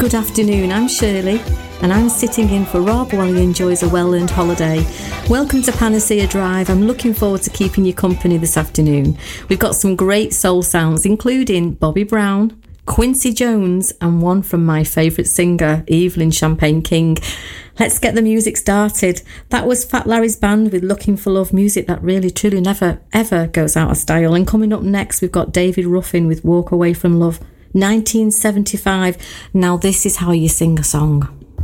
good afternoon. I'm Shirley and I'm sitting in for Rob while he enjoys a well-earned holiday. Welcome to Panacea Drive. I'm looking forward to keeping you company this afternoon. We've got some great soul sounds, including Bobby Brown, Quincy Jones, and one from my favourite singer, Evelyn Champagne King. Let's get the music started. That was Fat Larry's band with Looking for Love, music that really, truly never, ever goes out of style. And coming up next, we've got David Ruffin with Walk Away from Love, 1975. Now this is how you sing a song.